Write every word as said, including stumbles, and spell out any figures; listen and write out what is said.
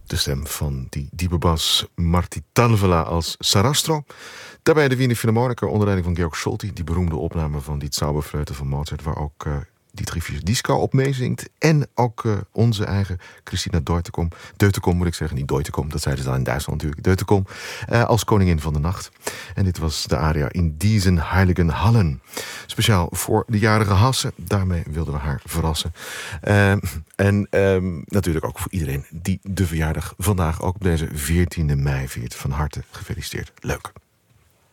De stem van die diepe bas Martti Talvela als Sarastro. Daarbij de Wiener Philharmoniker onder leiding van Georg Solti. Die beroemde opname van die Zauberflöte van Mozart, waar ook uh, Dietrich Dieskau op meezingt. En ook uh, onze eigen Christina Deutekom. Deutekom moet ik zeggen, niet Deutekom. Dat zeiden ze al in Duitsland natuurlijk. Deutekom uh, als koningin van de nacht. En dit was de aria In diesen heiligen Hallen. Speciaal voor de jarige Hasse. Daarmee wilden we haar verrassen. Uh, en um, natuurlijk ook voor iedereen die de verjaardag vandaag ook op deze veertiende mei viert. Van harte gefeliciteerd. Leuk.